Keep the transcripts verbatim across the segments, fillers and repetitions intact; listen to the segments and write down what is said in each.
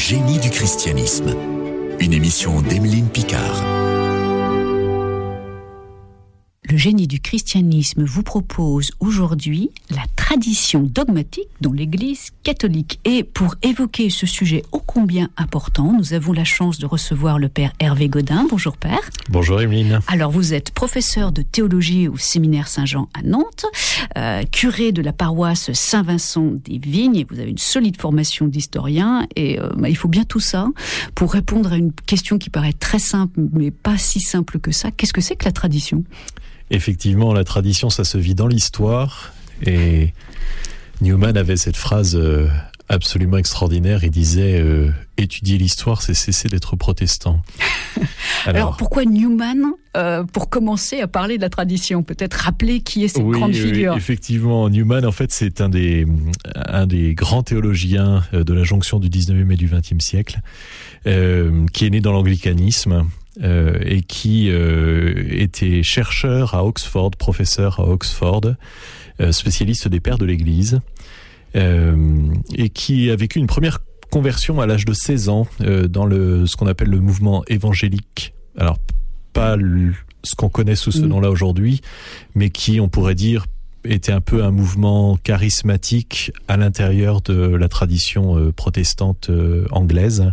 génie du christianisme. Une émission d'Emeline Picard. Le génie du christianisme vous propose aujourd'hui la tradition dogmatique dans l'Église catholique. Et pour évoquer ce sujet ô combien important, nous avons la chance de recevoir le Père Hervé Godin. Bonjour Père. Bonjour Emeline. Alors vous êtes professeur de théologie au séminaire Saint-Jean à Nantes, euh, curé de la paroisse Saint-Vincent des Vignes, et vous avez une solide formation d'historien. Et euh, bah, il faut bien tout ça pour répondre à une question qui paraît très simple, mais pas si simple que ça. Qu'est-ce que c'est que la tradition ? Effectivement, la tradition, ça se vit dans l'histoire. Et Newman avait cette phrase euh, absolument extraordinaire. Il disait euh, « Étudier l'histoire, c'est cesser d'être protestant ». Alors, Alors pourquoi Newman, euh, pour commencer à parler de la tradition ? Peut-être rappeler qui est cette oui, grande figure. Oui, effectivement, Newman, en fait, c'est un des, un des grands théologiens de la jonction du dix-neuvième et du vingtième siècle, euh, qui est né dans l'anglicanisme. Euh, et qui euh, était chercheur à Oxford, professeur à Oxford, euh, spécialiste des pères de l'Église, euh, et qui a vécu une première conversion à l'âge de seize ans euh, dans le, ce qu'on appelle le mouvement évangélique. Alors, pas le, ce qu'on connaît sous ce mmh. nom-là aujourd'hui, mais qui, on pourrait dire, était un peu un mouvement charismatique à l'intérieur de la tradition euh, protestante euh, anglaise.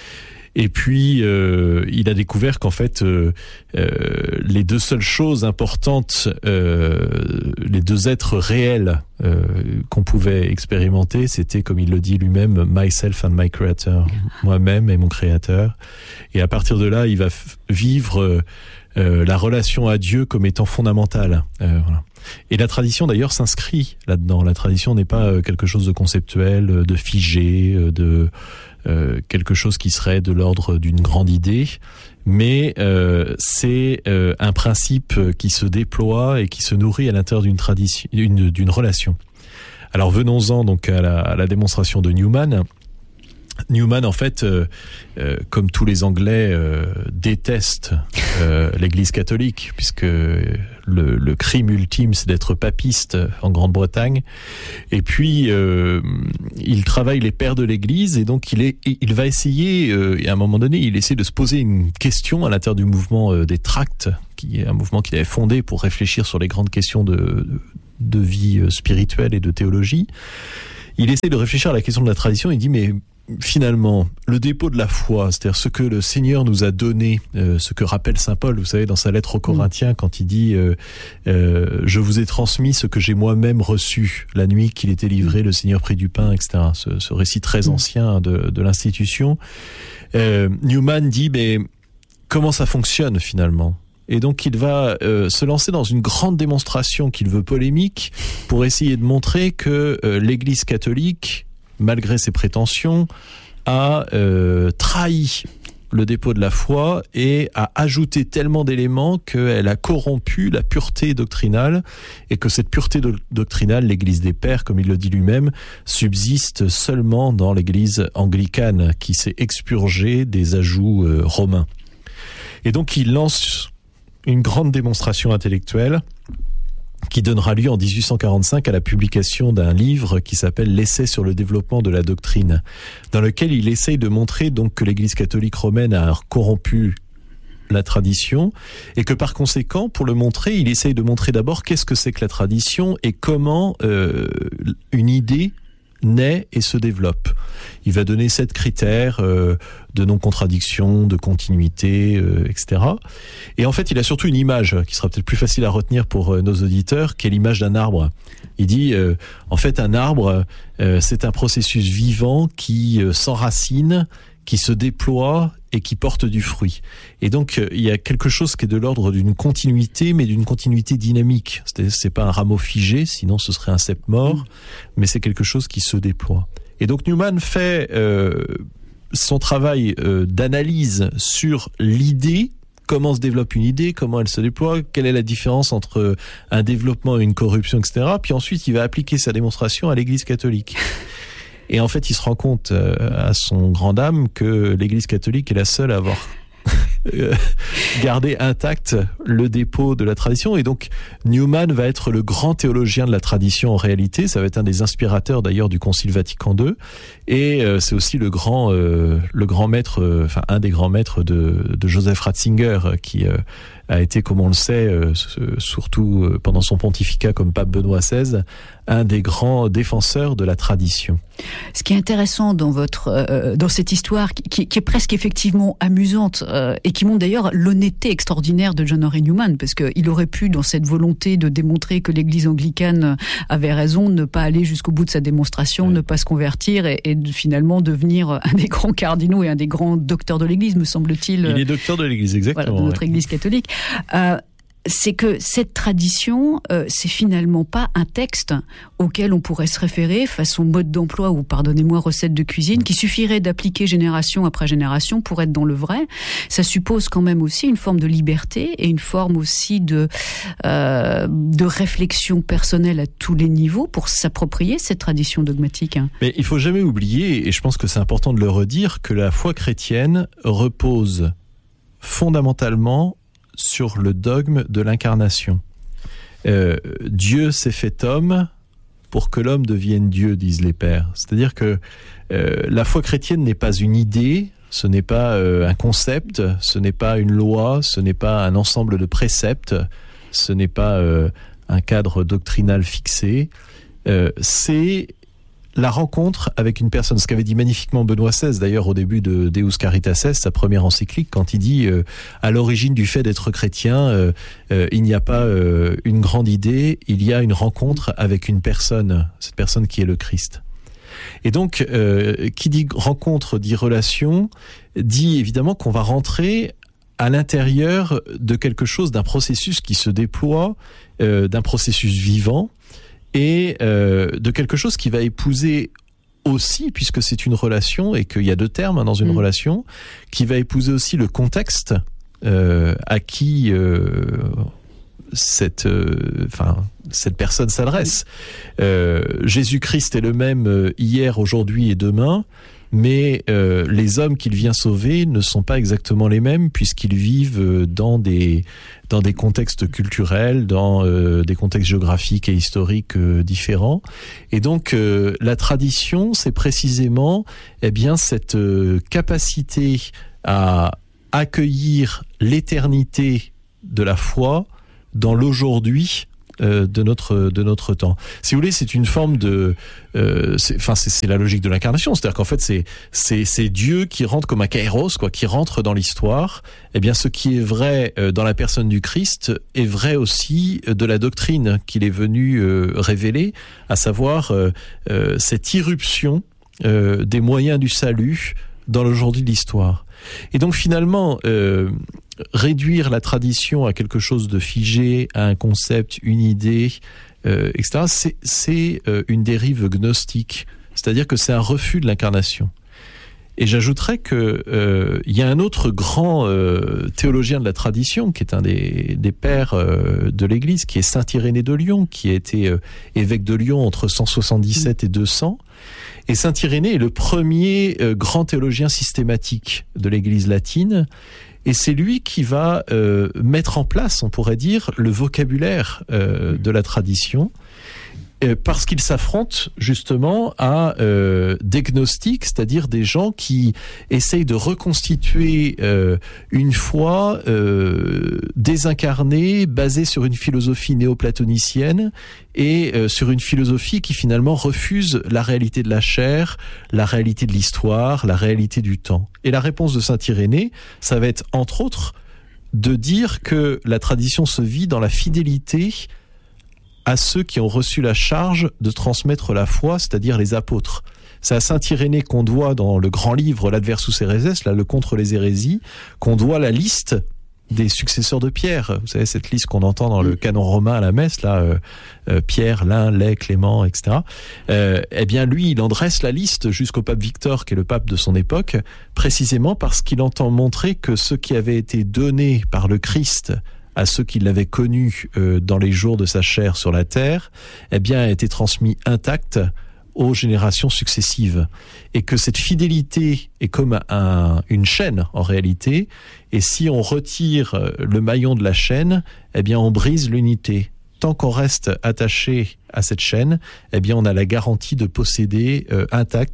Et puis, euh, il a découvert qu'en fait, euh, euh, les deux seules choses importantes, euh, les deux êtres réels euh, qu'on pouvait expérimenter, c'était, comme il le dit lui-même, « myself and my creator », moi-même et mon créateur. Et à partir de là, il va f- vivre euh, la relation à Dieu comme étant fondamentale. Euh, voilà. Et la tradition, d'ailleurs, s'inscrit là-dedans. La tradition n'est pas quelque chose de conceptuel, de figé, de... Euh, quelque chose qui serait de l'ordre d'une grande idée, mais euh, c'est euh, un principe qui se déploie et qui se nourrit à l'intérieur d'une tradition, d'une, d'une relation. Alors venons-en donc à la, à la démonstration de Newman. Newman, en fait, euh, euh, comme tous les Anglais, euh, déteste euh, l'Église catholique, puisque le, le crime ultime, c'est d'être papiste en Grande-Bretagne. Et puis, euh, il travaille les pères de l'Église, et donc il, est, il va essayer, euh, et à un moment donné, il essaie de se poser une question à l'intérieur du mouvement euh, des Tracts, qui est un mouvement qu'il avait fondé pour réfléchir sur les grandes questions de, de, de vie spirituelle et de théologie. Il essaie de réfléchir à la question de la tradition, il dit, mais finalement, le dépôt de la foi, c'est-à-dire ce que le Seigneur nous a donné, euh, ce que rappelle saint Paul, vous savez, dans sa lettre aux Corinthiens, quand il dit euh, euh, « Je vous ai transmis ce que j'ai moi-même reçu la nuit qu'il était livré, le Seigneur prit du pain, et cetera » Ce, ce récit très ancien de, de l'institution. Euh, Newman dit « Mais comment ça fonctionne finalement ?» Et donc il va euh, se lancer dans une grande démonstration qu'il veut polémique pour essayer de montrer que euh, l'Église catholique, malgré ses prétentions, a euh, trahi le dépôt de la foi et a ajouté tellement d'éléments qu'elle a corrompu la pureté doctrinale, et que cette pureté do- doctrinale, l'Église des Pères, comme il le dit lui-même, subsiste seulement dans l'Église anglicane, qui s'est expurgée des ajouts euh, romains. Et donc il lance une grande démonstration intellectuelle qui donnera lieu en dix-huit cent quarante-cinq à la publication d'un livre qui s'appelle « L'essai sur le développement de la doctrine », dans lequel il essaye de montrer donc que l'Église catholique romaine a corrompu la tradition, et que par conséquent, pour le montrer, il essaye de montrer d'abord qu'est-ce que c'est que la tradition et comment euh, une idée naît et se développe. Il va donner sept critères euh, de non-contradiction, de continuité, euh, et cetera. Et en fait, il a surtout une image qui sera peut-être plus facile à retenir pour euh, nos auditeurs, qui est l'image d'un arbre. Il dit, euh, en fait, un arbre, euh, c'est un processus vivant qui euh, s'enracine, qui se déploie et qui porte du fruit. Et donc, euh, il y a quelque chose qui est de l'ordre d'une continuité, mais d'une continuité dynamique. C'est, c'est pas un rameau figé, sinon ce serait un cep mort, mmh. mais c'est quelque chose qui se déploie. Et donc, Newman fait euh, son travail euh, d'analyse sur l'idée, comment se développe une idée, comment elle se déploie, quelle est la différence entre un développement et une corruption, et cetera. Puis ensuite, il va appliquer sa démonstration à l'Église catholique. Et en fait, il se rend compte, euh, à son grand dam, que l'Église catholique est la seule à avoir gardé intact le dépôt de la tradition. Et donc, Newman va être le grand théologien de la tradition en réalité. Ça va être un des inspirateurs d'ailleurs du Concile Vatican deux. Et euh, c'est aussi le grand, euh, le grand maître, euh, enfin un des grands maîtres de, de Joseph Ratzinger, qui euh, a été, comme on le sait, euh, surtout euh, pendant son pontificat comme pape Benoît seize, un des grands défenseurs de la tradition. Ce qui est intéressant dans votre euh, dans cette histoire, qui, qui est presque effectivement amusante euh, et qui montre d'ailleurs l'honnêteté extraordinaire de John Henry Newman, parce qu'il aurait pu, dans cette volonté de démontrer que l'Église anglicane avait raison, ne pas aller jusqu'au bout de sa démonstration, oui. ne pas se convertir et, et de, finalement devenir un des grands cardinaux et un des grands docteurs de l'Église, me semble-t-il. Il est docteur de l'Église, exactement. Voilà, de notre ouais. Église catholique. Euh, c'est que cette tradition, euh, c'est finalement pas un texte auquel on pourrait se référer façon mode d'emploi ou, pardonnez-moi, recette de cuisine, qui suffirait d'appliquer génération après génération pour être dans le vrai. Ça suppose quand même aussi une forme de liberté et une forme aussi de, euh, de réflexion personnelle à tous les niveaux pour s'approprier cette tradition dogmatique. Mais il faut jamais oublier, et je pense que c'est important de le redire, que la foi chrétienne repose fondamentalement sur le dogme de l'incarnation. Euh, Dieu s'est fait homme pour que l'homme devienne Dieu, disent les pères. C'est-à-dire que euh, la foi chrétienne n'est pas une idée, ce n'est pas euh, un concept, ce n'est pas une loi, ce n'est pas un ensemble de préceptes, ce n'est pas euh, un cadre doctrinal fixé, euh, c'est la rencontre avec une personne, ce qu'avait dit magnifiquement Benoît seize d'ailleurs au début de Deus Caritas Est, sa première encyclique, quand il dit euh, à l'origine du fait d'être chrétien, euh, euh, il n'y a pas euh, une grande idée, il y a une rencontre avec une personne, cette personne qui est le Christ. Et donc, euh, qui dit rencontre, dit relation, dit évidemment qu'on va rentrer à l'intérieur de quelque chose, d'un processus qui se déploie, euh, d'un processus vivant, et euh, de quelque chose qui va épouser aussi, puisque c'est une relation et qu'il y a deux termes dans une mmh. relation, qui va épouser aussi le contexte euh, à qui euh, cette, euh, enfin, cette personne s'adresse. Euh, Jésus-Christ est le même hier, aujourd'hui et demain, mais euh, les hommes qu'il vient sauver ne sont pas exactement les mêmes, puisqu'ils vivent dans des dans des contextes culturels, dans euh, des contextes géographiques et historiques euh, différents. Et donc euh, la tradition, c'est précisément eh bien cette euh, capacité à accueillir l'éternité de la foi dans l'aujourd'hui euh, de notre de notre temps. Si vous voulez, c'est une forme de, euh, c'est, enfin c'est, c'est la logique de l'incarnation, c'est-à-dire qu'en fait c'est c'est c'est Dieu qui rentre comme un kairos, quoi, qui rentre dans l'histoire. Eh bien, ce qui est vrai euh, dans la personne du Christ est vrai aussi de la doctrine qu'il est venu euh, révéler, à savoir euh, euh, cette irruption euh, des moyens du salut dans l'aujourd'hui de l'histoire. Et donc finalement, euh, réduire la tradition à quelque chose de figé, à un concept, une idée, euh, et cetera, c'est, c'est euh, une dérive gnostique, c'est-à-dire que c'est un refus de l'incarnation. Et j'ajouterais que euh, il y a un autre grand euh, théologien de la tradition, qui est un des, des pères euh, de l'Église, qui est saint Irénée de Lyon, qui a été euh, évêque de Lyon entre cent soixante-dix-sept et deux cents. Et saint Irénée est le premier euh, grand théologien systématique de l'Église latine, et c'est lui qui va euh, mettre en place, on pourrait dire, le vocabulaire euh, de la tradition, euh, parce qu'il s'affronte justement à euh, des gnostiques, c'est-à-dire des gens qui essayent de reconstituer euh, une foi euh, désincarnée, basée sur une philosophie néoplatonicienne, et euh, sur une philosophie qui finalement refuse la réalité de la chair, la réalité de l'histoire, la réalité du temps. Et la réponse de saint Irénée, ça va être entre autres de dire que la tradition se vit dans la fidélité à ceux qui ont reçu la charge de transmettre la foi, c'est-à-dire les apôtres. C'est à saint Irénée qu'on doit, dans le grand livre l'Adversus Héréses, là, le contre les hérésies, qu'on doit la liste des successeurs de Pierre. Vous savez, cette liste qu'on entend dans le canon romain à la messe, là, euh, euh, Pierre, Lin, Lay, Clément, et cetera. Euh, eh bien, lui, il en dresse la liste jusqu'au pape Victor, qui est le pape de son époque, précisément parce qu'il entend montrer que ce qui avait été donné par le Christ à ceux qui l'avaient connu euh, dans les jours de sa chair sur la terre, eh bien, a été transmis intact aux générations successives. Et que cette fidélité est comme un, une chaîne, en réalité, et si on retire le maillon de la chaîne, eh bien, on brise l'unité. Tant qu'on reste attaché à cette chaîne, eh bien, on a la garantie de posséder euh, intact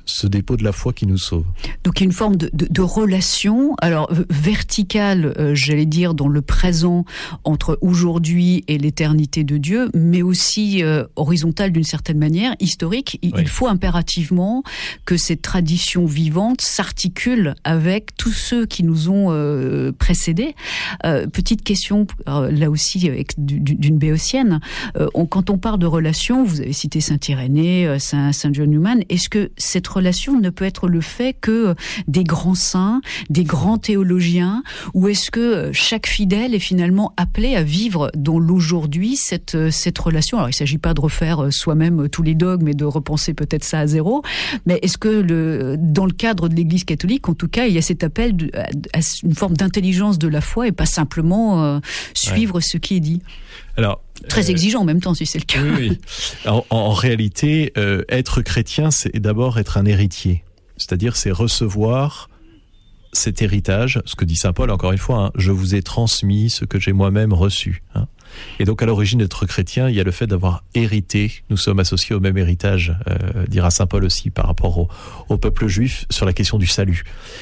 ce dépôt de la foi qui nous sauve. Donc il y a une forme de, de, de relation, alors verticale, euh, j'allais dire, dans le présent, entre aujourd'hui et l'éternité de Dieu, mais aussi euh, horizontale d'une certaine manière, historique. Il, oui. il faut impérativement que cette tradition vivante s'articule avec tous ceux qui nous ont euh, précédés. Euh, petite question, euh, là aussi, avec, d'une béotienne. Euh, on, quand on parle de relation, vous avez cité Saint Irénée, Saint, Saint John Newman, est-ce que cette relation ne peut être le fait que des grands saints, des grands théologiens, ou est-ce que chaque fidèle est finalement appelé à vivre dans l'aujourd'hui cette, cette relation? Alors il ne s'agit pas de refaire soi-même tous les dogmes et de repenser peut-être ça à zéro, mais est-ce que le, dans le cadre de l'Église catholique, en tout cas, il y a cet appel de, à, à une forme d'intelligence de la foi et pas simplement euh, suivre ouais. ce qui est dit? Alors, Très euh, exigeant en même temps, si c'est le cas. Oui, oui. En, en réalité, euh, être chrétien, c'est d'abord être un héritier. C'est-à-dire, c'est recevoir cet héritage, ce que dit saint Paul, encore une fois, hein, je vous ai transmis ce que j'ai moi-même reçu. Hein. Et donc, à l'origine d'être chrétien, il y a le fait d'avoir hérité. Nous sommes associés au même héritage, euh, dira saint Paul aussi, par rapport au, au peuple juif, sur la question du salut.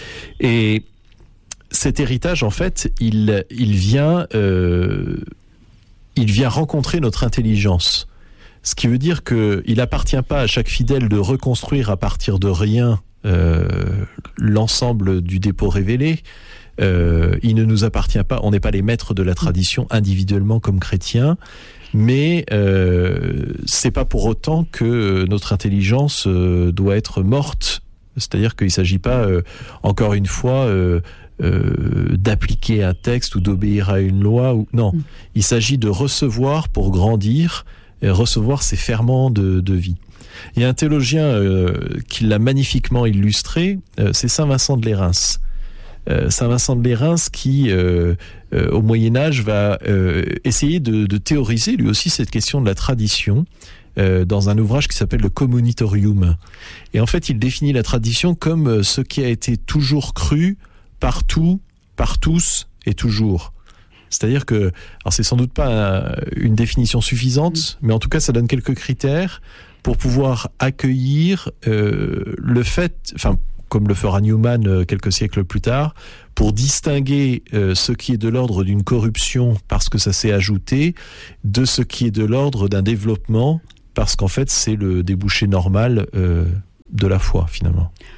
Et cet héritage, en fait, il, il vient... Euh, il vient rencontrer notre intelligence. Ce qui veut dire qu'il n'appartient pas à chaque fidèle de reconstruire à partir de rien euh, l'ensemble du dépôt révélé. Euh, il ne nous appartient pas, on n'est pas les maîtres de la tradition individuellement comme chrétiens, mais euh, c'est pas pour autant que notre intelligence euh, doit être morte. C'est-à-dire qu'il ne s'agit pas, euh, encore une fois... Euh, Euh, d'appliquer un texte ou d'obéir à une loi ou non, mmh. il s'agit de recevoir pour grandir et recevoir ces ferments de, de vie. Il y a un théologien euh, qui l'a magnifiquement illustré, euh, c'est Saint Vincent de Lérins. Euh, Saint Vincent de Lérins qui, euh, euh, au Moyen-Âge, va euh, essayer de, de théoriser lui aussi cette question de la tradition euh, dans un ouvrage qui s'appelle le Communitorium. Et en fait, il définit la tradition comme ce qui a été toujours cru partout, par tous et toujours. C'est-à-dire que, alors c'est sans doute pas un, une définition suffisante, mmh. mais en tout cas ça donne quelques critères pour pouvoir accueillir euh, le fait, enfin comme le fera Newman euh, quelques siècles plus tard, pour distinguer euh, ce qui est de l'ordre d'une corruption parce que ça s'est ajouté, de ce qui est de l'ordre d'un développement parce qu'en fait c'est le débouché normal euh, de la foi finalement.